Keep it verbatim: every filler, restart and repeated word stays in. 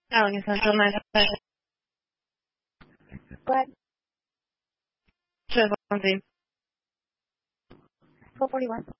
Allen Essential nine. Go ahead. Cheers, Lindsay. twelve forty-one.